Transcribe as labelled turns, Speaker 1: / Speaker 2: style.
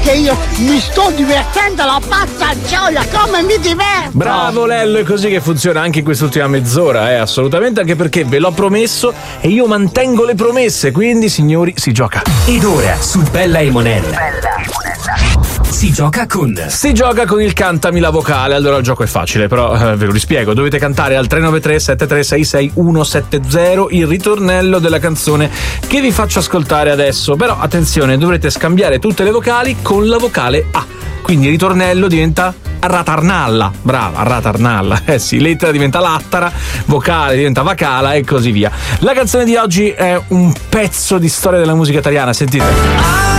Speaker 1: che io mi sto divertendo la pazza gioia, come mi diverto!
Speaker 2: Bravo Lello, è così che funziona anche in quest'ultima mezz'ora, assolutamente, anche perché ve l'ho promesso e io mantengo le promesse, quindi signori si gioca.
Speaker 3: Ed ora su Bella e Monella si gioca con
Speaker 2: il Cantami la vocale. Allora il gioco è facile, però ve lo rispiego. Dovete cantare al 393 7366 170 il ritornello della canzone che vi faccio ascoltare adesso. Però attenzione, dovrete scambiare tutte le vocali con la vocale A. Quindi il ritornello diventa ratarnalla. Brava, ratarnalla. Sì, lettera diventa lattara, vocale diventa vacala e così via. La canzone di oggi è un pezzo di storia della musica italiana, sentite.